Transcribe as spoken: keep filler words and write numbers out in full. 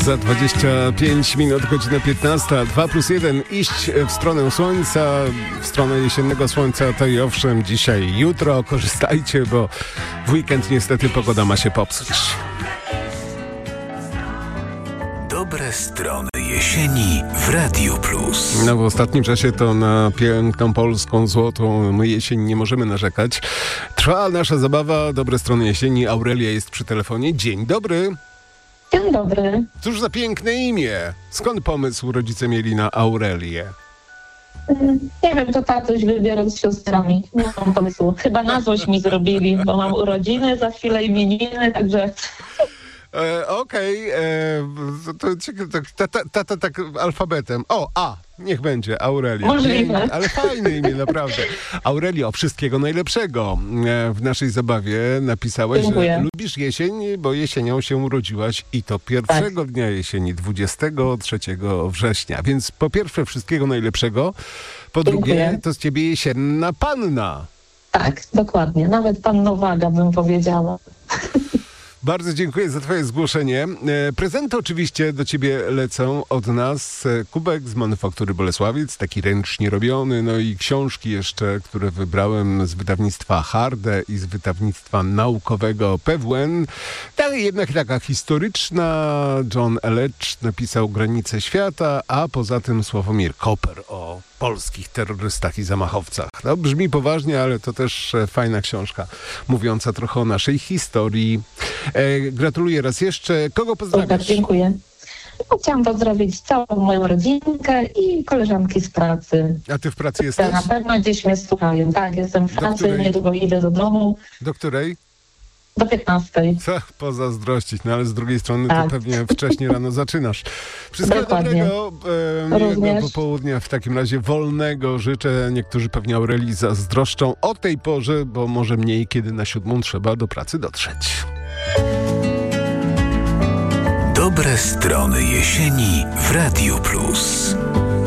Za dwadzieścia pięć minut, godzina piętnasta, dwa plus jeden, iść w stronę słońca, w stronę jesiennego słońca, to i owszem, dzisiaj, jutro, korzystajcie, bo w weekend niestety pogoda ma się popsuć. Dobre strony jesieni w Radiu Plus. No w ostatnim czasie to na piękną polską, złotą jesień nie możemy narzekać. Trwa nasza zabawa, dobre strony jesieni. Aurelia jest przy telefonie. Dzień dobry. Dzień dobry. Cóż za piękne imię. Skąd pomysł rodzice mieli na Aurelię? Nie wiem, to tatuś wybiorą z siostrami. Nie mam pomysłu. Chyba na złość mi zrobili, bo mam urodziny, za chwilę imieniny, także... E, Okej, okay. to, to tata ta, ta, tak alfabetem. O, A, niech będzie, Aurelia. Możliwe. Nie, ale fajne imię, naprawdę. Aurelio, wszystkiego najlepszego w naszej zabawie. Napisałeś, Dziękuję. że lubisz jesień, bo jesienią się urodziłaś i to pierwszego tak. dnia jesieni, dwudziestego trzeciego września. Więc po pierwsze wszystkiego najlepszego, po Dziękuję. drugie to z ciebie jesienna panna. Tak, dokładnie. Nawet pannowaga bym powiedziała. Bardzo dziękuję za twoje zgłoszenie. Prezenty oczywiście do ciebie lecą od nas. Kubek z Manufaktury Bolesławiec, taki ręcznie robiony, no i książki jeszcze, które wybrałem z wydawnictwa Harde i z wydawnictwa naukowego P W N. Tak, jednak taka historyczna. John Elecz napisał Granice świata, a poza tym Sławomir Koper o polskich terrorystach i zamachowcach. No, brzmi poważnie, ale to też fajna książka, mówiąca trochę o naszej historii. E, gratuluję raz jeszcze. Kogo pozdrawiasz? Tak, dziękuję. No, chciałam pozdrowić całą moją rodzinkę i koleżanki z pracy. A ty w pracy jesteś? Na pewno gdzieś mnie słuchają. Tak, jestem w pracy, niedługo idę do domu. Do której? Do piętnastej. Co? Pozazdrościć, no ale z drugiej strony tak. to pewnie wcześniej rano zaczynasz. Wszystkiego Dokładnie. dobrego, e, miłego Również. popołudnia, w takim razie wolnego życzę. Niektórzy pewnie Aurelii zazdroszczą o tej porze, bo może mniej, kiedy na siódmą trzeba do pracy dotrzeć. Dobre strony jesieni w Radiu Plus.